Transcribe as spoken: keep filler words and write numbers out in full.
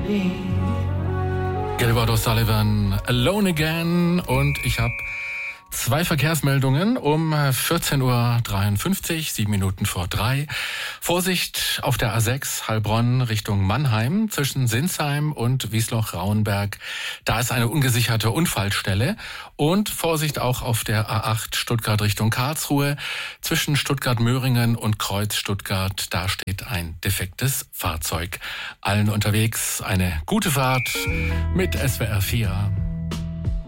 Gilbert O'Sullivan, Alone Again, und ich habe zwei Verkehrsmeldungen um vierzehn Uhr dreiundfünfzig, sieben Minuten vor drei. Vorsicht auf der A sechs Heilbronn Richtung Mannheim zwischen Sinsheim und Wiesloch-Rauenberg. Da ist eine ungesicherte Unfallstelle. Und Vorsicht auch auf der A acht Stuttgart Richtung Karlsruhe zwischen Stuttgart-Möhringen und Kreuz Stuttgart. Da steht ein defektes Fahrzeug. Allen unterwegs eine gute Fahrt mit S W R vier.